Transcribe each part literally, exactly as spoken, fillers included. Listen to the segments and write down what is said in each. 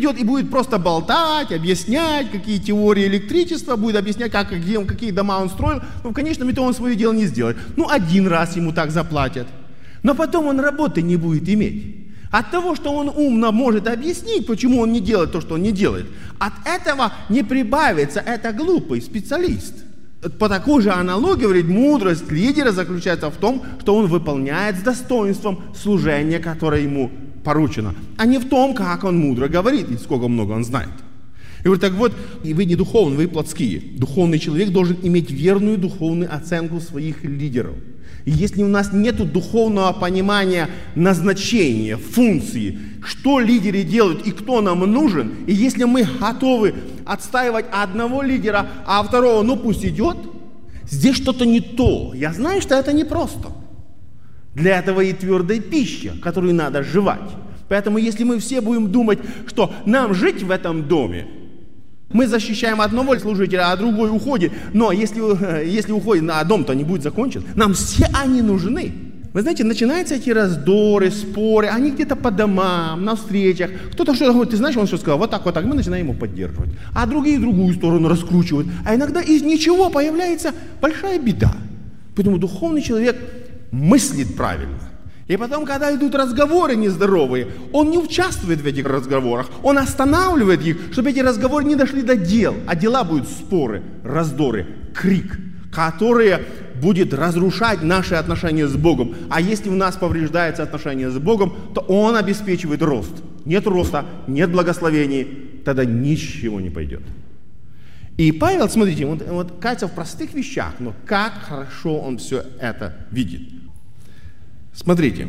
придет и будет просто болтать, объяснять, какие теории электричества, будет объяснять, как, где он, какие дома он строил, но в конечном итоге он свое дело не сделает. Ну, один раз ему так заплатят. Но потом он работы не будет иметь. От того, что он умно может объяснить, почему он не делает то, что он не делает, от этого не прибавится, это глупый специалист. По такой же аналогии, говорит, мудрость лидера заключается в том, что он выполняет с достоинством служение, которое ему поручено, а не в том, как он мудро говорит и сколько много он знает. И говорит, так вот, вы не духовные, вы плотские. Духовный человек должен иметь верную духовную оценку своих лидеров. И если у нас нет духовного понимания назначения, функции, что лидеры делают и кто нам нужен, и если мы готовы отстаивать одного лидера, а второго, ну пусть идет, здесь что-то не то. Я знаю, что это непросто. Для этого и твердая пища, которую надо жевать. Поэтому если мы все будем думать, что нам жить в этом доме, мы защищаем одного служителя, а другой уходит. Но если, если уходит, а дом-то не будет закончен, нам все они нужны. Вы знаете, начинаются эти раздоры, споры, они где-то по домам, на встречах. Кто-то что-то говорит, ты знаешь, он что сказал, вот так, вот так, мы начинаем его поддерживать. А другие другую сторону раскручивают. А иногда из ничего появляется большая беда. Поэтому духовный человек мыслит правильно. И потом, когда идут разговоры нездоровые, он не участвует в этих разговорах, он останавливает их, чтобы эти разговоры не дошли до дел, а дела будут споры, раздоры, крик, которые будет разрушать наши отношения с Богом. А если у нас повреждается отношение с Богом, то Он обеспечивает рост. Нет роста, нет благословений, тогда ничего не пойдет. И Павел, смотрите, вот, вот кается в простых вещах, но как хорошо он все это видит. Смотрите,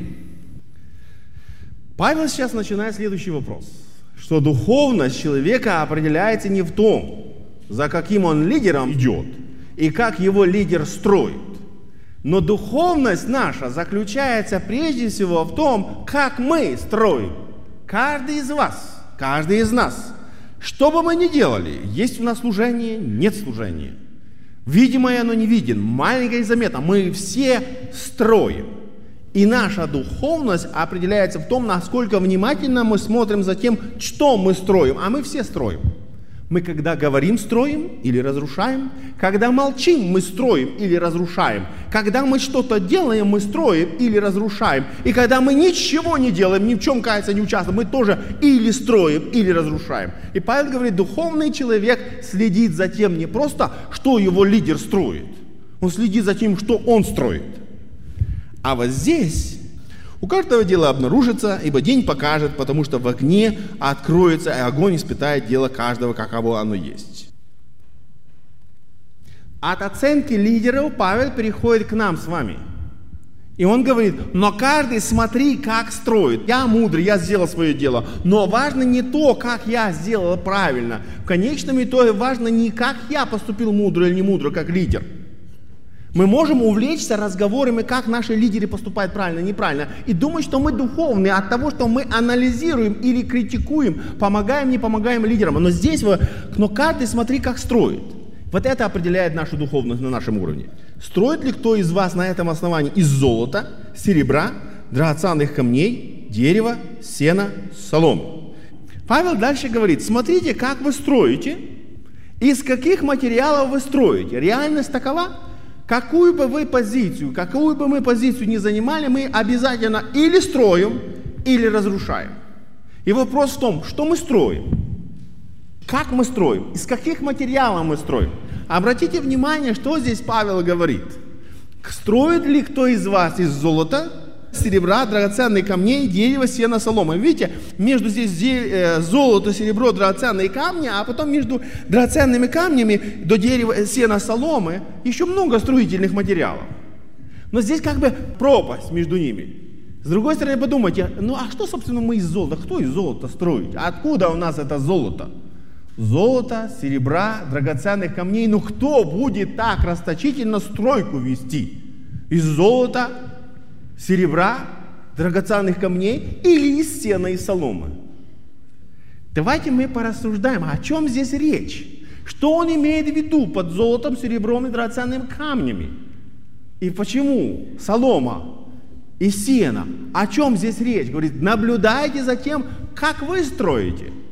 Павел сейчас начинает следующий вопрос, что духовность человека определяется не в том, за каким он лидером идет и как его лидер строит, но духовность наша заключается прежде всего в том, как мы строим. Каждый из вас, каждый из нас, что бы мы ни делали, есть у нас служение, нет служения, видимое оно не видно, маленькое и заметно, мы все строим. И наша духовность определяется в том, насколько внимательно мы смотрим за тем, что мы строим. А мы все строим. Мы когда говорим, строим или разрушаем. Когда молчим, мы строим или разрушаем. Когда мы что-то делаем, мы строим или разрушаем. И когда мы ничего не делаем, ни в чем, кажется, не участвуем, мы тоже или строим, или разрушаем. И Павел говорит, духовный человек следит за тем не просто, что его лидер строит. Он следит за тем, что он строит. А вот здесь у каждого дело обнаружится, ибо день покажет, потому что в огне откроется, и огонь испытает дело каждого, каково оно есть. От оценки лидеров Павел переходит к нам с вами. И он говорит, но каждый смотри, как строит. Я мудрый, я сделал свое дело. Но важно не то, как я сделал правильно. В конечном итоге важно не как я поступил мудро или не мудро, как лидер. Мы можем увлечься разговорами, как наши лидеры поступают правильно, неправильно, и думать, что мы духовные от того, что мы анализируем или критикуем, помогаем, не помогаем лидерам. Но здесь, но каждый смотри, как строит. Вот это определяет нашу духовность на нашем уровне. Строит ли кто из вас на этом основании из золота, серебра, драгоценных камней, дерева, сена, соломы? Павел дальше говорит, смотрите, как вы строите, из каких материалов вы строите. Реальность такова, какую бы вы позицию, какую бы мы позицию ни занимали, мы обязательно или строим, или разрушаем. И вопрос в том, что мы строим, как мы строим, из каких материалов мы строим. Обратите внимание, что здесь Павел говорит. Строит ли кто из вас из золота, серебра, драгоценных камней, дерева, сена, соломы? Видите, между здесь золото, серебро, драгоценные камни, а потом между драгоценными камнями до дерева, сена, соломы еще много строительных материалов. Но здесь как бы пропасть между ними. С другой стороны, подумайте, ну а что, собственно, мы из золота? Кто из золота строит? Откуда у нас это золото? Золото, серебра, драгоценных камней. Ну кто будет так расточительно стройку вести? Из золота, серебра, драгоценных камней или из сена и соломы? Давайте мы порассуждаем, о чем здесь речь. Что он имеет в виду под золотом, серебром и драгоценными камнями? И почему солома и сено? О чем здесь речь? Говорит, наблюдайте за тем, как вы строите.